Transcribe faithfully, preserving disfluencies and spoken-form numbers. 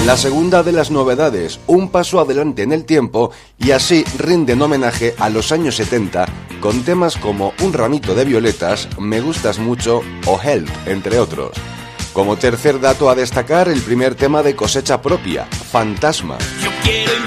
La segunda de las novedades, un paso adelante en el tiempo y así rinden homenaje a los años setenta con temas como Un ramito de violetas, Me gustas mucho o Help, entre otros. Como tercer dato a destacar, el primer tema de cosecha propia, Fantasma.